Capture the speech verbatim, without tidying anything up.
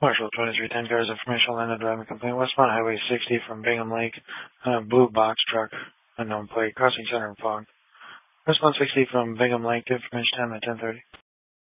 Marshall twenty-three ten cars information line driving complaint westbound Highway sixty from Bingham Lake. Uh, blue box truck, unknown plate, crossing center and fog. Westbound sixty from Bingham Lake, information time at ten thirty.